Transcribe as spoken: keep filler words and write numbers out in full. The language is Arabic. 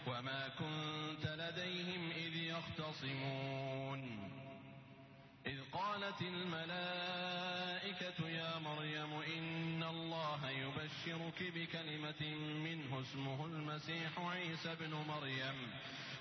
وما كنت لديهم إذ يختصمون إذ قالت الملائكة يا مريم إن الله يبشرك بكلمة منه اسمه المسيح عيسى ابن مريم